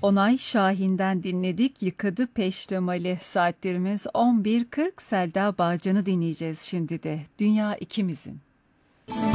Onay Şahin'den dinledik. Yıkadı Peştemali. Saatlerimiz 11.40. Selda Bağcan'ı dinleyeceğiz şimdi de. Dünya ikimizin.